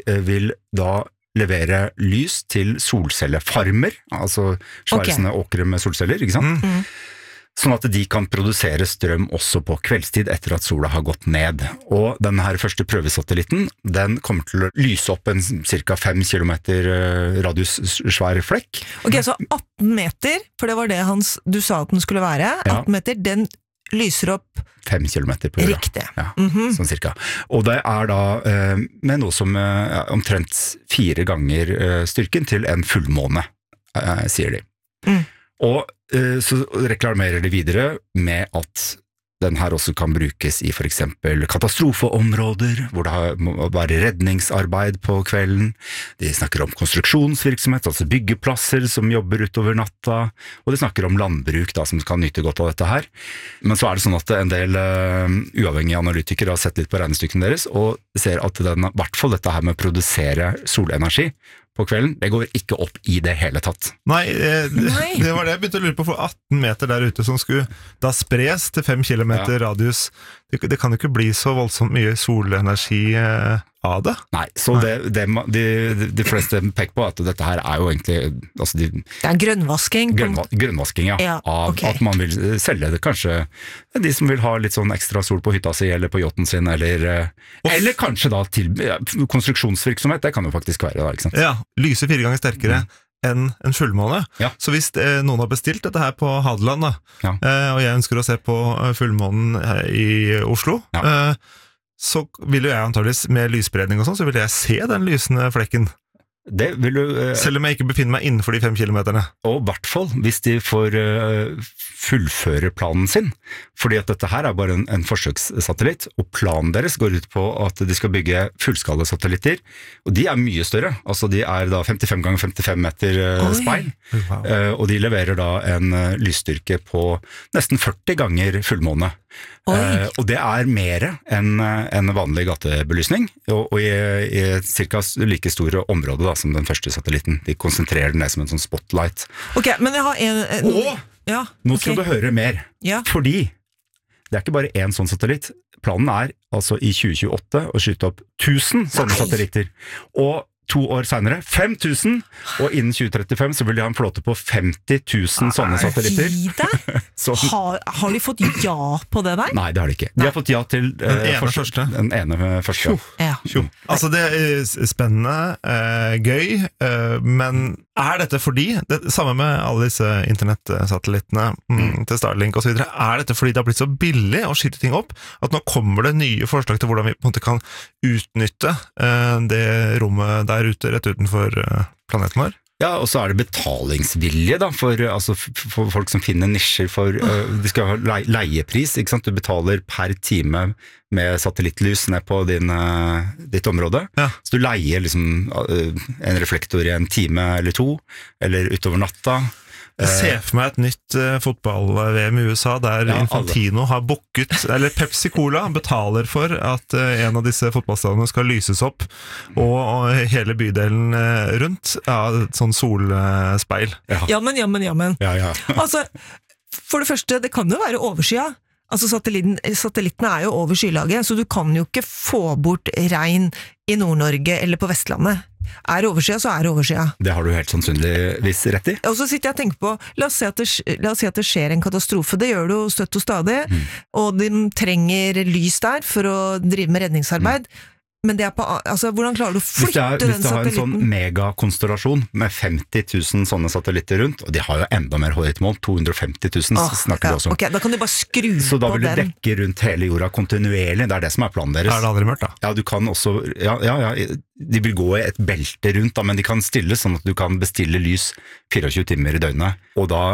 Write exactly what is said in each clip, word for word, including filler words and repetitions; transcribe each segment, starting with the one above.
vil da levere lys til solcellefarmer, altså sværesende okay. åkre med solceller, ikke sant? Mm. Sånn at de kan produsere strøm også på kveldstid etter at sola har gått ned. Og denne her første prøvesatellitten, den kommer til å lyse opp en cirka fem kilometer radius svær flekk. Ok, så atten meter, for det var det hans, du sa at den skulle være, atten ja. meter, den lyser opp fem kilometer på jorda. Riktig. Ja, mm-hmm. sånn cirka. Og det er da eh, med noe som eh, omtrent fire ganger eh, styrken til en fullmåne, eh, sier de. Mm. Og så reklamerer de videre med at den her også kan brukes i for eksempel katastrofeområder, hvor det må være redningsarbeid på kvelden. De snakker om konstruksjonsvirksomhet, altså byggeplasser som jobber utover natta, og de snakker om landbruk da, som kan nyte godt av dette her. Men så er det sånn at en del uh, uavhengige analytikere har sett litt på regnestykkene deres, og ser at den, i hvert fall dette her med å produsere solenergi på kvelden, det går ikke opp i det hele tatt. Nei, eh, Nei. det var det jeg begynte å lure på, for atten meter der ute som skulle da spres til fem kilometer ja. radius, det, det kan jo ikke bli så voldsomt mye solenergi eh, av det. Nei, så Nei. Det, det de, de fleste peker på at dette her er jo egentlig altså de, det er grønnvasking grønnva, grønnvasking, ja, ja av okay. at man vil selge det kanskje de som vil ha litt sånn ekstra sol på hytta si eller på yachten sin, eller, eller kanskje da til ja, konstruksjonsvirksomhet, det kan jo faktisk være da, ikke sant? Ja, lyse fire ganger sterkere mm. enn en fullmåne. Ja. Så hvis eh, noen har bestilt dette her på Hadeland da, ja. eh, og jeg ønsker å se på fullmånen i Oslo, ja. eh, så vil jo jeg antageligvis med lysspredning og sånn, så vil jeg se den lysende flekken. Det vil du, uh, Selv om jeg ikke befinner meg innenfor de fem kilometerne. Og i hvert fall hvis de får uh, fullføre planen sin, fordi at dette her er bare en, en forsøkssatellitt, og planen deres går ut på at de skal bygge fullskalesatellitter, og de er mye større, altså de er da femtifem ganger femtifem meter uh, speil, wow. uh, og de leverer da en uh, lysstyrke på nesten førti ganger fullmåne. Uh, og det er mer enn en vanlig gatebelysning, og, og i, i cirka like store områder da, som den første satellitten. De konsentrerer den ned som en sånn spotlight. Ok, men jeg har en... en og ja, nå okay. skal du høre mer, ja. fordi det er ikke bare en sånn satellitt. Planen er altså i tjue tjueåtte å skyte opp tusen sånne Nei. satellitter, og to år senere, fem tusen, og innen tjue trettifem så vil de ha en flåte på femti tusen sånne satellitter. så, har, har de fått ja på det der? Nei, det har de ikke. De har fått ja til uh, den ene første. første. Den ene første. Ja. Altså det er spennende, uh, gøy, uh, men er dette fordi, det samme med alle disse internettsatellittene mm, til Starlink og så videre, er dette fordi det har blitt så billig å skyte ting opp, at nå kommer det nye forslag til hvordan vi på en måte kan utnytte uh, det rommet der ute, rett utenfor uh, planeten vår? Ja, og så er det betalingsvilje da, for, altså, for folk som finner nisjer for, uh, de skal ha le leiepris, ikke sant? Du betaler per time med satellittlys ned på din, uh, ditt område, ja. Så du leier liksom uh, en reflektor i en time eller to, eller utover natta. Jeg ser for meg et nytt uh, fotball-V M i U S A der ja, Infantino alle. har booket, eller Pepsi Cola betaler for at uh, en av disse fotballstadene skal lyses opp, og, og hele bydelen uh, rundt, ja, et sånn solspeil. Ja. Jammen, jammen, jammen. Ja, ja. Altså, for det første, det kan jo være overskya. Altså satellitten, satellittene er jo over skylaget, så du kan jo ikke få bort regn i Nord-Norge eller på Vestlandet. Er det overskya, så er det overskya. Det har du helt sannsynligvis rett i. Og så sitter jeg og tenker på, la oss si at det, la oss si at det skjer en katastrofe, det gjør det jo støtt og stadig, mm. og de trenger lys der for å drive med redningsarbeid, mm. men det er på, altså hvordan klarer du å flytte er, den satellitten? Hvis du har en sånn megakonstellasjon med femti tusen sånne satellitter rundt, og de har jo enda mer høydemål, to hundre og femti tusen oh, snakker ja, vi også om. Ok, da kan du bare skru på den. Så da vil du dekke rundt hele jorda kontinuerlig, det er det som er planen deres. Er det aldri mørkt da? Ja, du kan også, ja, ja, ja, de vil gå i et belte rundt da, men de kan stille sånn at du kan bestille lys tjuefire timer i døgnet, og da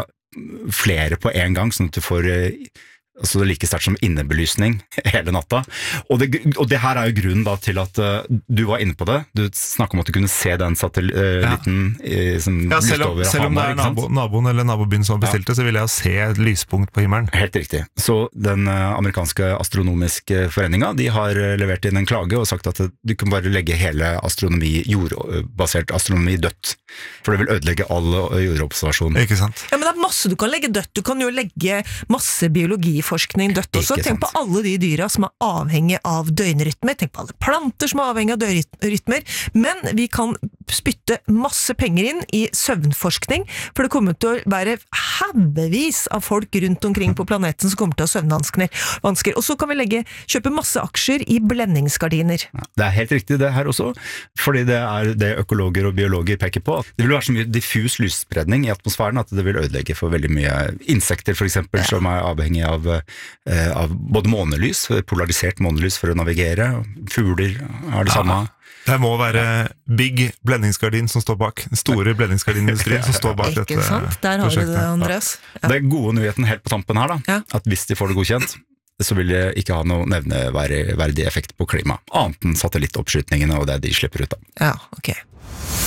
flere på en gang, sånn at du får altså det er like sterkt som innebelysning hele natta. Og det, og det her er jo grunnen da til at uh, du var inne på det. Du snakket om at du kunne se den satellitten uh, ja. som ja, selv om, selv om det er nabo, naboen eller nabobyen som bestilte, ja. så vil jeg jo se et lyspunkt på himmelen. Helt riktig. Så den uh, amerikanske astronomiske foreninga, de har uh, levert inn en klage og sagt at uh, du kan bare legge hele astronomi, jordbasert astronomi dødt. For det vil ødelegge all uh, jordobservasjon. Ikke sant? Ja, men det er masse du kan legge dødt. Du kan jo legge masse biologi biologiforskning dødt også. Ikke Tenk på sant. alle de dyra som er avhengig av døgnrytmer. Tenk på alle planter som er avhengig av døgnrytmer. Men vi kan spytte masse penger inn i søvnforskning, for det kommer til å være haugevis av folk rundt omkring på planeten som kommer til å ha søvnvansker. vansker. Og så kan vi legge, kjøpe masse aksjer i blendingsgardiner. Det er helt riktig det her også, fordi det er det økologer og biologer peker på. Det vil være så mye diffus lysspredning i atmosfæren at det vil ødelegge for veldig mye insekter for eksempel, ja. Som er avhengig av, eh, av både månelys, polarisert månelys for å navigere. Fugler har det ja. samme. Det må være big blendingsgardin som står bak. Den store blendingsgardinindustrien som står bak dette prosjektet. Ikke sant? Der har prosjektet. vi det, Andreas. Ja. Det er gode nyheten helt på tampen her da, ja. At hvis de får det godkjent, så vil det ikke ha noe nevneverdig effekt på klima, annet enn satellittoppskytningene og det de slipper ut av. Ja, ok.